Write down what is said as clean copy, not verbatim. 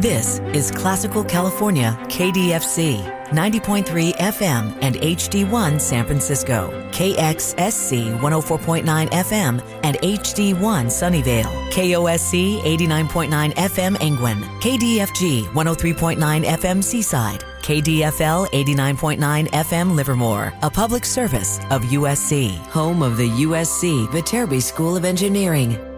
This is Classical California, KDFC, 90.3 FM and HD1 San Francisco, KXSC 104.9 FM and HD1 Sunnyvale, KOSC 89.9 FM Angwin, KDFG 103.9 FM Seaside, KDFL 89.9 FM Livermore, a public service of USC, home of the USC Viterbi School of Engineering.